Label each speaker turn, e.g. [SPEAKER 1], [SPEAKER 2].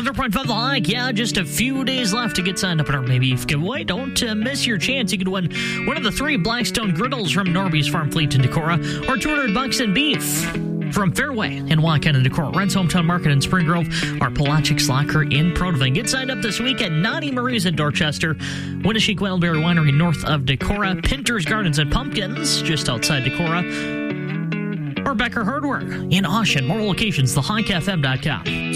[SPEAKER 1] 100.5 The Hike. Yeah, just a few days left to get signed up in our Maybe Beef giveaway. Don't miss your chance. You could win one of the 3 Blackstone griddles from Norby's Farm Fleet in Decorah, or $200 in beef from Fairway in Wakan and Decorah, Red's Hometown Market in Spring Grove, or Pelagic Locker in Protovin. Get signed up this week at Naughty Marie's in Dorchester, Winneshiek Wildberry Winery north of Decorah, Pinter's Gardens and Pumpkins just outside Decorah, or Becker Hardware in Oshen. More locations, thehikefm.com.